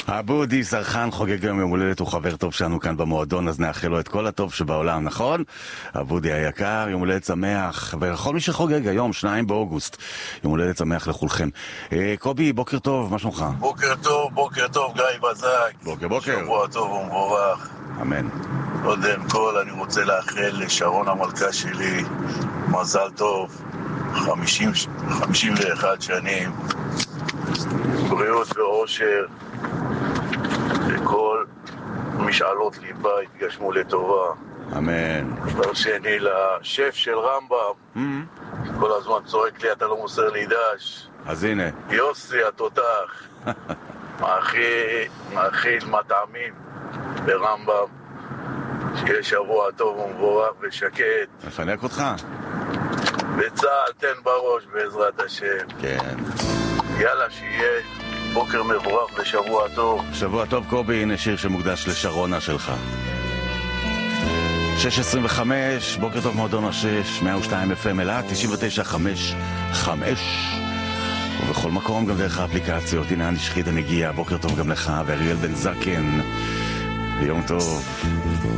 אבודי סרחן חוגג היום יום הולדת, הוא חבר טוב שלנו כאן במועדון, אז נאחל לו את כל הטוב שבעולם, נכון? אבודי היקר, יום הולדת שמח, וכל מי שחוגג היום, 2 באוגוסט, יום הולדת שמח לכולכם. קובי, בוקר טוב, מה שלומך? בוקר טוב, גיא בזק. בוקר. שבוע טוב ומבורך. אמן. קודם כל, אני רוצה לאחל לשרון המלכה שלי מזל טוב, 51 שנים, בריאות ואושר, וכל משאלות ליבה יתגשמו לטובה. אמן. דבר שני, לשף של רמב"ם, כל הזמן צועק לי, אתה לא מוסר לי דש. אז הנה. יוסי התותח, מאכיל מטעמים ברמב"ם, שיהיה שבוע טוב ומבורך ושקט. מפנק אותך? בצהל תן בראש בעזרת השם. כן. יאללה, שיהיה בוקר מבורך ושבוע טוב. שבוע טוב קובי, הנה שיר שמוקדש לשרונה שלך. 6:25, בוקר טוב מועדון ה-6, 102 FM אלעד, 99.5 ובכל מקום גם דרך האפליקציות. הנה אני שחית המגיע, בוקר טוב גם לך ואריאל בן זקן, ויום טוב.